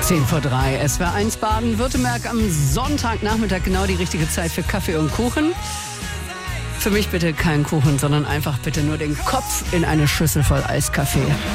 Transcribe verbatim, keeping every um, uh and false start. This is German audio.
zehn vor drei, S W R eins Baden-Württemberg am Sonntagnachmittag, genau die richtige Zeit für Kaffee und Kuchen. Für mich bitte keinen Kuchen, sondern einfach bitte nur den Kopf in eine Schüssel voll Eiskaffee.